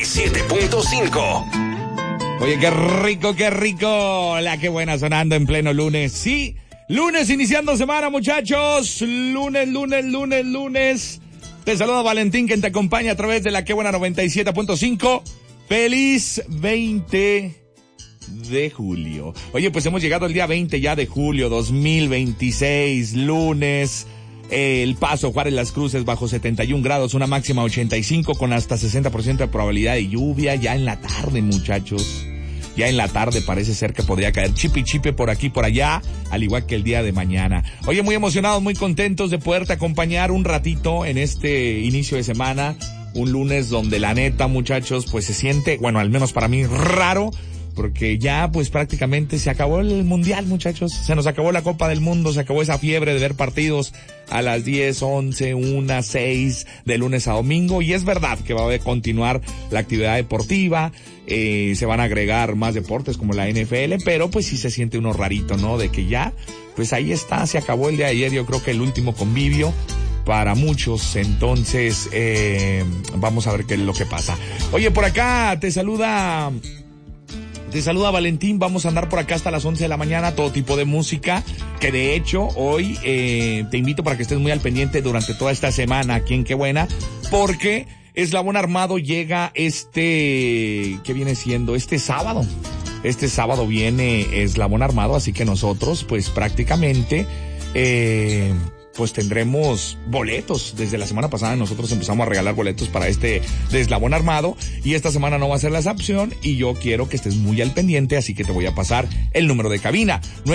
97.5. Oye, qué rico. La que buena sonando en pleno lunes. Sí, lunes iniciando semana, muchachos. Lunes. Te saluda Valentín, quien te acompaña a través de la que buena 97.5. Feliz 20 de julio. Oye, pues hemos llegado al día 20 ya de julio 2026, lunes. El Paso, Juárez, Las Cruces bajo 71 grados, una máxima 85 con hasta 60% de probabilidad de lluvia ya en la tarde, muchachos. Ya en la tarde parece ser que podría caer chipi por aquí, por allá, al igual que el día de mañana. Oye, muy emocionados, muy contentos de poderte acompañar un ratito en este inicio de semana. Un lunes donde la neta, muchachos, pues se siente, bueno, al menos para mí, raro. Porque ya pues prácticamente se acabó el mundial, muchachos. Se nos acabó la Copa del Mundo, se acabó esa fiebre de ver partidos a las 10, 11, 1, 6 de lunes a domingo. Y es verdad que va a continuar la actividad deportiva, se van a agregar más deportes como la NFL, pero pues sí se siente uno rarito, ¿no? De que ya, pues ahí está, se acabó el día de ayer, yo creo que el último convivio para muchos. Entonces, vamos a ver qué es lo que pasa. Oye, por acá te saluda Valentín, vamos a andar por acá hasta las 11 de la mañana, todo tipo de música, que de hecho hoy te invito para que estés muy al pendiente durante toda esta semana aquí en Qué Buena, porque Eslabón Armado llega ¿qué viene siendo? Este sábado viene Eslabón Armado, así que nosotros pues prácticamente pues tendremos boletos. Desde la semana pasada nosotros empezamos a regalar boletos para de Eslabón Armado, y esta semana no va a ser la excepción, y yo quiero que estés muy al pendiente, así que te voy a pasar el número de cabina,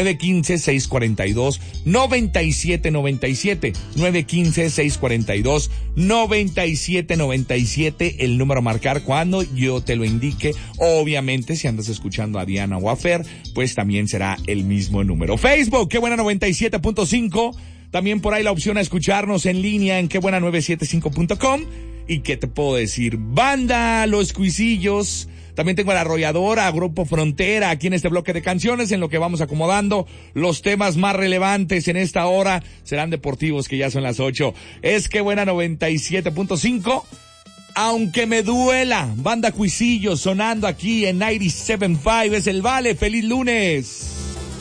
915-642-9797, 915-642-9797, el número a marcar cuando yo te lo indique. Obviamente, si andas escuchando a Diana o a Fer, pues también será el mismo número. Facebook, Qué Buena 97.5. También por ahí la opción a escucharnos en línea en quebuena975.com. ¿Y qué te puedo decir? Banda, Los Cuisillos. También tengo a La Arrolladora, Grupo Frontera, aquí en este bloque de canciones, en lo que vamos acomodando los temas más relevantes en esta hora. Serán deportivos, que ya son las 8. Es Qué Buena 97.5. Aunque me duela, Banda Cuisillos sonando aquí en 97.5. Es el Vale. ¡Feliz lunes!